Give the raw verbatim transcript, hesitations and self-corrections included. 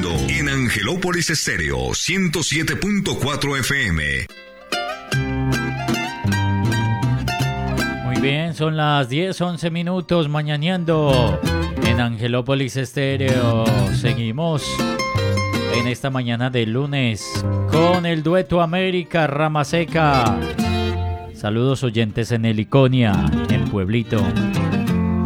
Mañaneando en Angelópolis Estéreo ciento siete punto cuatro F M. Muy bien, son las diez once minutos Mañaneando en Angelópolis Estéreo. Seguimos en esta mañana de lunes con el dueto América Rama Seca. Saludos oyentes en Heliconia, en Pueblito.